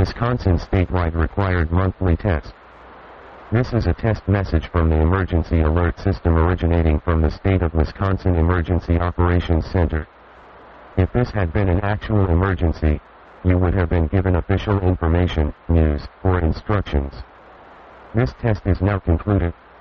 Wisconsin statewide required monthly test. This is a test message from the Emergency Alert System originating from the State of Wisconsin Emergency Operations Center. If this had been an actual emergency, you would have been given official information, news, or instructions. This test is now concluded,